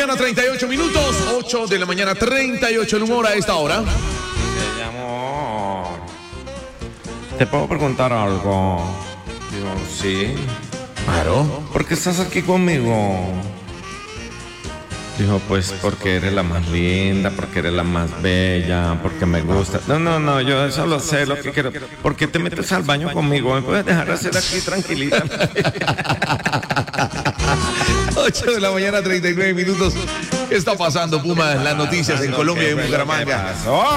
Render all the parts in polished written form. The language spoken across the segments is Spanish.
mañana, 38 minutos. 8 de la mañana, 38 el humor a esta hora. Mi amor, ¿te puedo preguntar algo? Digo, sí. Claro. ¿Por qué estás aquí conmigo? Dijo, pues porque eres la más linda, porque eres la más bella, porque me gusta. No, yo eso lo sé, lo que quiero. ¿Por qué te metes al baño conmigo? ¿Me puedes dejar hacer aquí tranquilita? 8 de la mañana, 39 minutos. ¿Qué está pasando, Puma? Las noticias en Colombia y en Bucaramanga.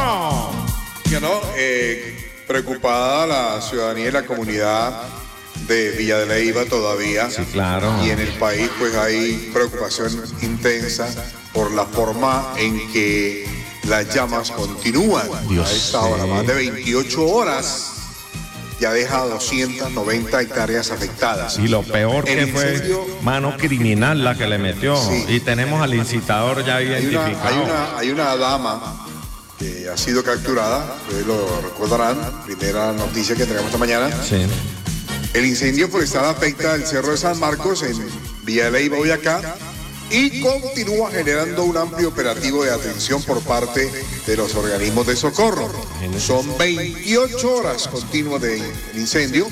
Preocupada la ciudadanía y la comunidad de Villa de Leyva todavía. Sí, claro. Y en el país pues hay preocupación intensa por la forma en que las llamas continúan. Dios, a esta hora, más de 28 horas. Ya deja 290 hectáreas afectadas. Y lo peor que fue incendio, mano criminal la que le metió. Sí. Y tenemos al incitador ya identificado. Hay una dama que ha sido capturada, ustedes lo recordarán, primera noticia que tenemos esta mañana. Sí. El incendio forestal afecta el Cerro de San Marcos en Villa de Leyva, Boyacá, y continúa generando un amplio operativo de atención por parte de los organismos de socorro. Son 28 horas continuas de incendio,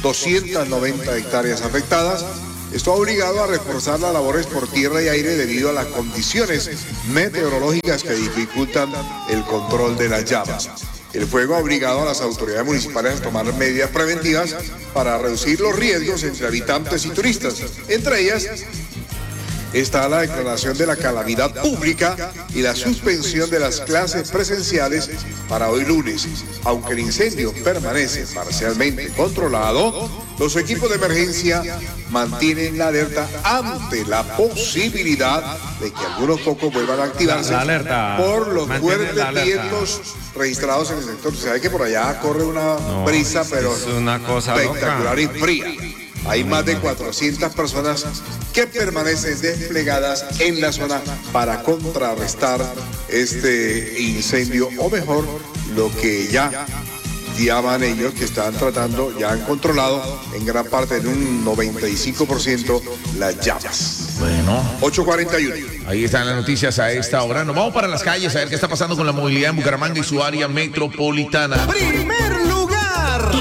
290 hectáreas afectadas. Esto ha obligado a reforzar las labores por tierra y aire debido a las condiciones meteorológicas que dificultan el control de las llamas. El fuego ha obligado a las autoridades municipales a tomar medidas preventivas para reducir los riesgos entre habitantes y turistas. Entre ellas está la declaración de la calamidad pública y la suspensión de las clases presenciales para hoy lunes. Aunque el incendio permanece parcialmente controlado, los equipos de emergencia mantienen la alerta ante la posibilidad de que algunos focos vuelvan a activarse por los fuertes vientos registrados en el sector. Se sabe que por allá corre una brisa, pero es una cosa espectacular loca. y fría. Hay más de 400 personas que permanecen desplegadas en la zona para contrarrestar este incendio, o mejor, lo que ya llaman ellos, que están tratando, ya han controlado en gran parte, en un 95%, las llamas. Bueno. 8:41. Ahí están las noticias a esta hora. Nos vamos para las calles a ver qué está pasando con la movilidad en Bucaramanga y su área metropolitana. Primer lugar.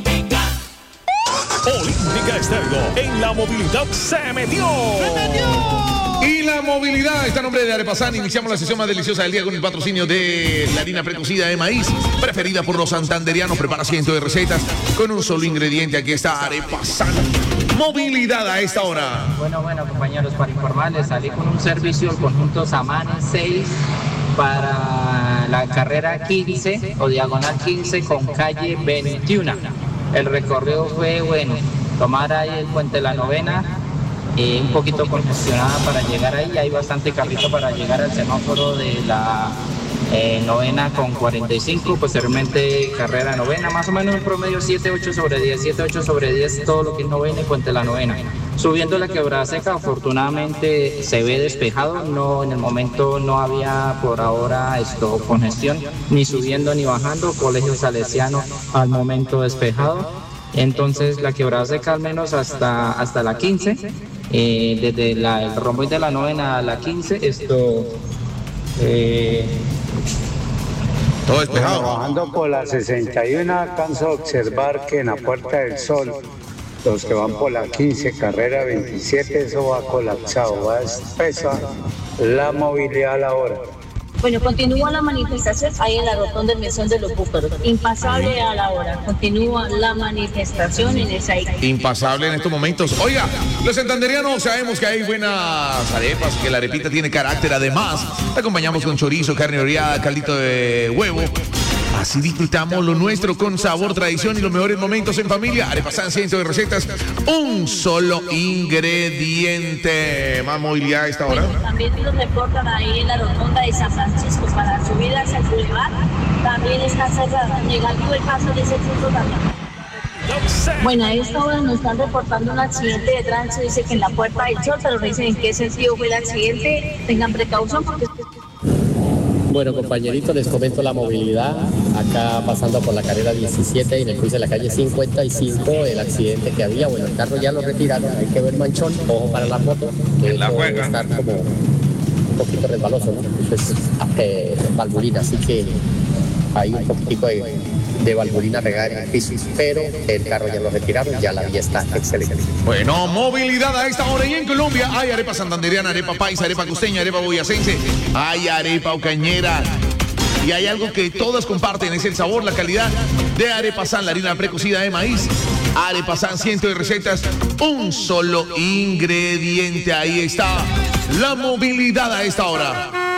Olímpica Estéreo en la movilidad se metió. Y la movilidad está a nombre de Arepasán. Iniciamos la sesión más deliciosa del día con el patrocinio de la harina precocida de maíz, preferida por los santanderianos. Prepara cientos de recetas con un solo ingrediente. Aquí está Arepasán. Movilidad a esta hora. Bueno, compañeros, para informarles, salí con un servicio el conjunto Samana 6 para la carrera 15 o diagonal 15 con calle 21. El recorrido fue, tomar ahí el puente de la Novena, un poquito congestionada para llegar ahí. Hay bastante carrito para llegar al semáforo de la Novena con 45, posteriormente carrera Novena, más o menos en promedio 7-8 sobre 10, 7-8 sobre 10, todo lo que es Novena y puente de la Novena. Subiendo la Quebrada Seca, afortunadamente se ve despejado, no, en el momento no había por ahora congestión, ni subiendo ni bajando, Colegio Salesiano al momento despejado. Entonces la Quebrada Seca al menos hasta la 15, desde el rombo de la Novena a la 15, todo despejado. Bueno, bajando por la 61 alcanzo a observar que en la Puerta del Sol, los que van por la 15, carrera 27, eso va colapsado, va espesa la movilidad a la hora. Bueno, continúa la manifestación ahí en la rotonda del Mesón de los Búcaros. Impasable a la hora. Continúa la manifestación en esa isla. Impasable en estos momentos. Oiga, los santanderianos sabemos que hay buenas arepas, que la arepita tiene carácter. Además, la acompañamos con chorizo, carne oreada, caldito de huevo. Así disfrutamos lo nuestro con sabor, tradición y los mejores momentos en familia. Arepasán, cientos de recetas, un solo ingrediente. Más movilidad a esta hora. Bueno, también nos reportan ahí en la rotonda de San Francisco para subir hacia el Boulevard. También está cerrada. Negativo el paso de ese punto también. Bueno, a esta hora nos están reportando un accidente de tránsito. Dice que en la Puerta del Sol, pero no dicen en qué sentido fue el accidente. Tengan precaución porque... Bueno, compañeritos, les comento la movilidad. Acá pasando por la carrera 17 y en el cruce de la calle 55, el accidente que había. Bueno, el carro ya lo retiraron, hay que ver manchón, ojo para la moto. En la juega. Estar como un poquito resbaloso, ¿no? Pues valvulina, así que hay un poquitico de valvulina regada en el piso, pero el carro ya lo retiraron, ya la vía está excelente. Bueno, movilidad a esta hora y en Colombia hay arepa santandereana, arepa paisa, arepa costeña, arepa boyacense, hay arepa ocañera. Y hay algo que todas comparten, es el sabor, la calidad de Arepa San, la harina precocida de maíz. Arepa San, cientos de recetas, un solo ingrediente. Ahí está la movilidad a esta hora.